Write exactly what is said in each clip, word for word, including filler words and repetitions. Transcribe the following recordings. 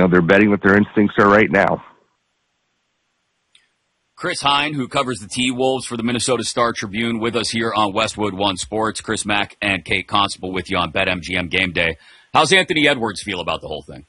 know, they're betting what their instincts are right now. Chris Hine, who covers the T-Wolves for the Minnesota Star-Tribune, with us here on Westwood One Sports. Chris Mack and Kate Constable with you on BetMGM Game Day. How's Anthony Edwards feel about the whole thing?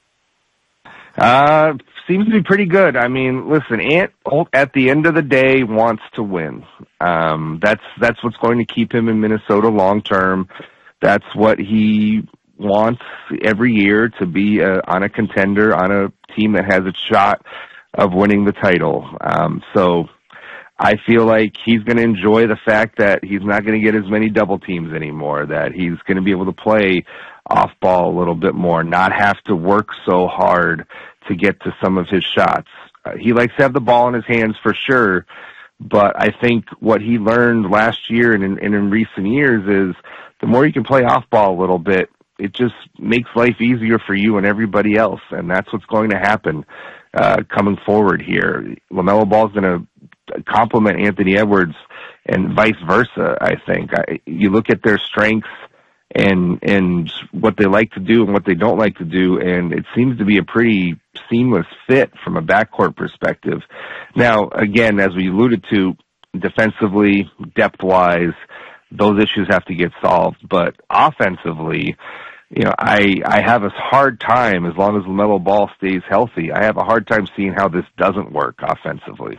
Uh, seems to be pretty good. I mean, listen, Ant, at the end of the day, wants to win. Um, that's that's what's going to keep him in Minnesota long term. That's what he wants every year, to be a, on a contender, on a team that has a shot of winning the title. Um, so I feel like he's going to enjoy the fact that he's not going to get as many double teams anymore, that he's going to be able to play off ball a little bit more, not have to work so hard to get to some of his shots. Uh, he likes to have the ball in his hands for sure, but I think what he learned last year and in, and in recent years is the more you can play off ball a little bit, it just makes life easier for you and everybody else, and that's what's going to happen uh, coming forward here. LaMelo Ball's going to complement Anthony Edwards and vice versa, I think. I, you look at their strengths and and what they like to do and what they don't like to do, and it seems to be a pretty seamless fit from a backcourt perspective. Now, again, as we alluded to, defensively, depth-wise, those issues have to get solved. But offensively, you know, I I have a hard time, as long as LaMelo Ball stays healthy, I have a hard time seeing how this doesn't work offensively.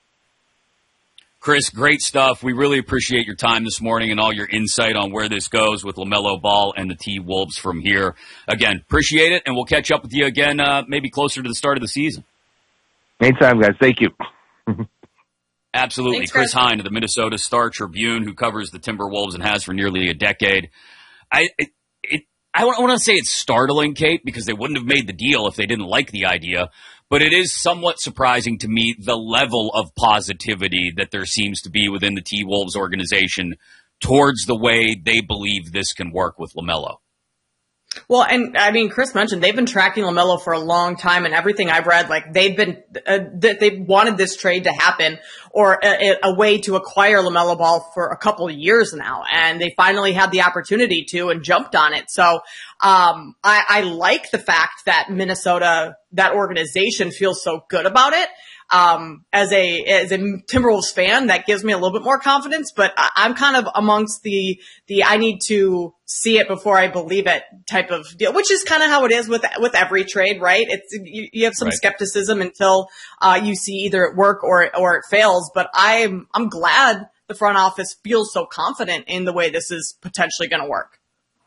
Chris, great stuff. We really appreciate your time this morning and all your insight on where this goes with LaMelo Ball and the T-Wolves from here. Again, appreciate it, and we'll catch up with you again uh, maybe closer to the start of the season. Anytime, guys. Thank you. Absolutely. Thanks, Chris Chris. Hine of the Minnesota Star-Tribune, who covers the Timberwolves and has for nearly a decade. I it, it I want to say it's startling, Kate, because they wouldn't have made the deal if they didn't like the idea. But it is somewhat surprising to me the level of positivity that there seems to be within the T-Wolves organization towards the way they believe this can work with LaMelo. Well, and I mean, Chris mentioned they've been tracking LaMelo for a long time, and everything I've read, like they've been, uh, they wanted this trade to happen, or a, a way to acquire LaMelo Ball for a couple of years now, and they finally had the opportunity to and jumped on it. So, um, I, I like the fact that Minnesota, that organization, feels so good about it. Um, as a, as a Timberwolves fan, that gives me a little bit more confidence, but I, I'm kind of amongst the, the, I need to see it before I believe it type of deal, which is kind of how it is with, with every trade, right? It's, you, you have some Right. skepticism until, uh, you see either it work or, or it fails, but I'm, I'm glad the front office feels so confident in the way this is potentially going to work.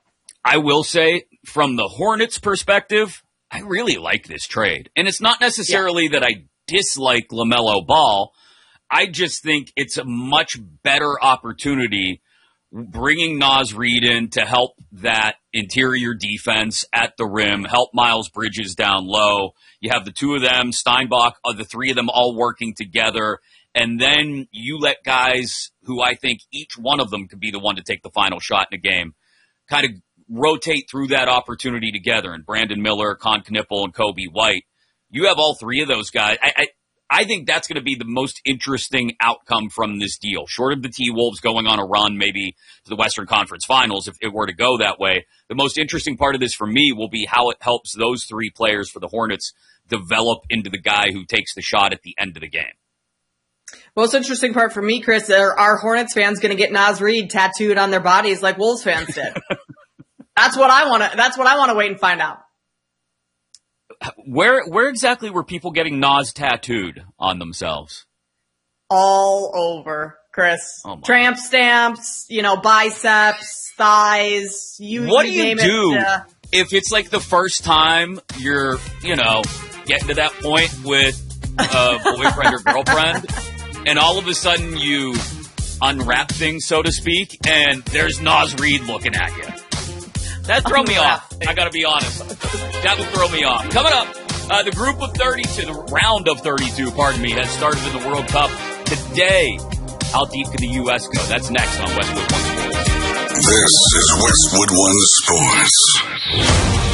I will say, from the Hornets' perspective, I really like this trade. And it's not necessarily yeah. that I dislike LaMelo Ball. I just think it's a much better opportunity bringing Naz Reid in to help that interior defense at the rim, help Miles Bridges down low. You have the two of them, Steinbach, uh, the three of them all working together. And then you let guys who I think each one of them could be the one to take the final shot in a game kind of rotate through that opportunity together. And Brandon Miller, Con Knippel, and Kobe White. You have all three of those guys. I, I, I think that's going to be the most interesting outcome from this deal. Short of the T-Wolves going on a run maybe to the Western Conference Finals, if it were to go that way, the most interesting part of this for me will be how it helps those three players for the Hornets develop into the guy who takes the shot at the end of the game. Most interesting part for me, Chris, are our Hornets fans going to get Naz Reid tattooed on their bodies like Wolves fans did? That's what I want to, that's what I want to wait and find out. Where where exactly were people getting Nas tattooed on themselves? All over, Chris. Oh Tramp stamps, you know, biceps, thighs. You, what you do you name do it, uh, if it's like the first time you're, you know, getting to that point with a boyfriend or girlfriend, and all of a sudden you unwrap things, so to speak, and there's Naz Reid looking at you? That throw me off. I got to be honest. That would throw me off. Coming up, uh, the group of thirty-two, the round of thirty-two, pardon me, has started in the World Cup today. How deep can the U S go? That's next on Westwood One Sports. This is Westwood One Sports.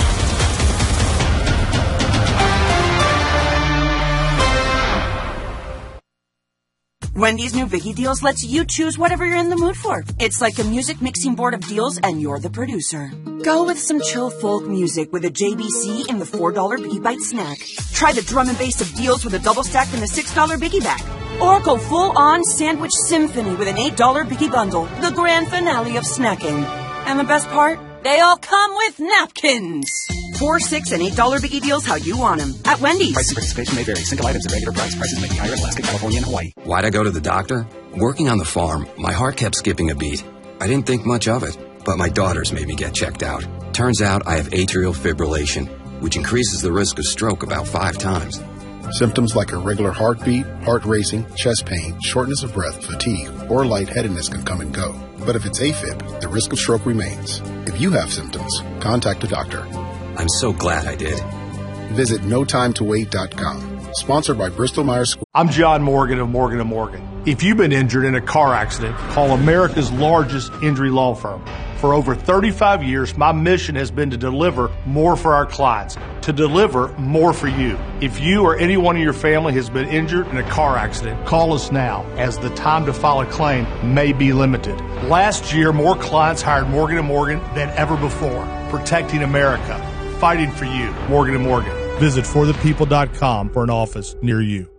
Wendy's new Biggie Deals lets you choose whatever you're in the mood for. It's like a music mixing board of deals, and you're the producer. Go with some chill folk music with a J B C in the four dollar Biggie Bite snack. Try the drum and bass of deals with a double stack in the six dollar Biggie Bag. Or go full-on sandwich symphony with an eight dollar Biggie Bundle, the grand finale of snacking. And the best part? They all come with napkins. Four, six, and eight dollar Biggie Deals how you want them. At Wendy's. Price and participation may vary. Single items at regular price. Prices may be higher in Alaska, California, and Hawaii. Why'd I go to the doctor? Working on the farm, my heart kept skipping a beat. I didn't think much of it, but my daughters made me get checked out. Turns out I have atrial fibrillation, which increases the risk of stroke about five times. Symptoms like irregular heartbeat, heart racing, chest pain, shortness of breath, fatigue, or lightheadedness can come and go. But if it's AFib, the risk of stroke remains. If you have symptoms, contact a doctor. I'm so glad I did. Visit no time to wait dot com. Sponsored by Bristol Myers Squibb. I'm John Morgan of Morgan and Morgan. If you've been injured in a car accident, call America's largest injury law firm. For over thirty-five years, my mission has been to deliver more for our clients, to deliver more for you. If you or anyone in your family has been injured in a car accident, call us now, as the time to file a claim may be limited. Last year, more clients hired Morgan and Morgan than ever before, protecting America, fighting for you. Morgan and Morgan. Visit for the people dot com for an office near you.